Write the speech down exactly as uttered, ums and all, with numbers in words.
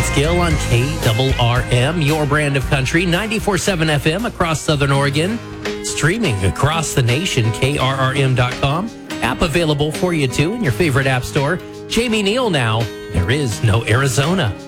It's Gil on K R R M, your brand of country, ninety-four point seven F M across Southern Oregon, streaming across the nation, K R R M dot com. App available for you too in your favorite app store. Jamie Neal now. There is no Arizona.